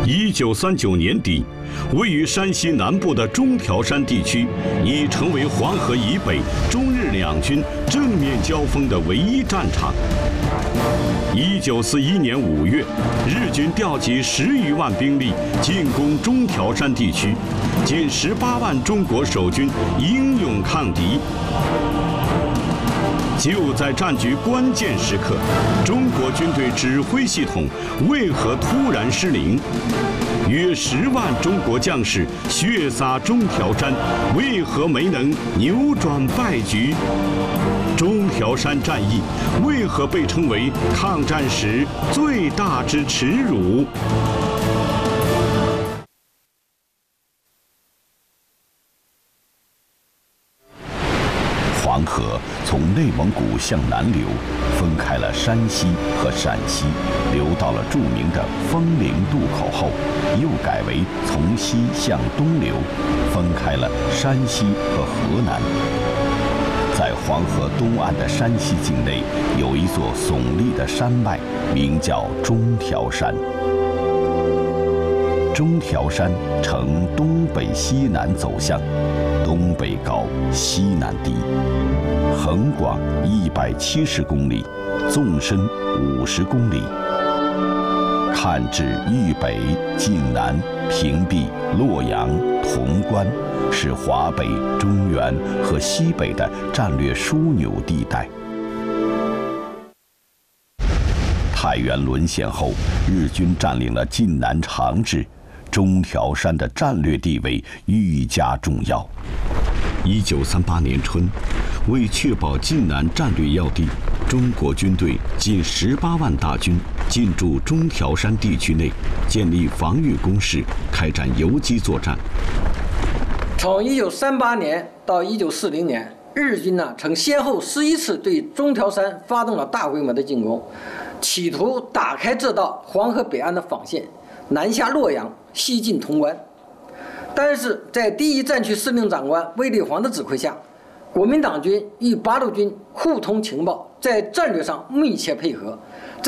1939年底，位于山西南部的中条山地区已成为黄河以北中日两军正面交锋的唯一战场。1941年5月，日军调集10余万兵力进攻中条山地区，近18万中国守军英勇抗敌。就在战局关键时刻，中国军队指挥系统为何突然失灵？约10万中国将士血洒中条山，为何没能扭转败局？中条山战役为何被称为抗战史最大之耻辱？ 黄河从内蒙古向南流，分开了山西和陕西，流到了著名的枫林渡口后，又改为从西向东流，分开了山西和河南。在黄河东岸的山西境内，有一座耸立的山脉，名叫中条山。中条山呈东北西南走向，东北高，西南低，横广170公里，纵深50公里。看至豫北、晋南、平壁、洛阳、潼关，是华北、中原和西北的战略枢纽地带。太原沦陷后，日军占领了晋南长治，中条山的战略地位愈加重要。 1938年春，为确保晋南战略要地，中国军队近18万大军进驻中条山地区内，建立防御工事，开展游击作战。 从1938年到1940年，日军曾先后11次对中条山发动了大规模的进攻，企图打开这道黄河北岸的防线，南下洛阳，西进潼关。但是在第一战区司令长官卫立煌的指挥下，国民党军与八路军互通情报，在战略上密切配合，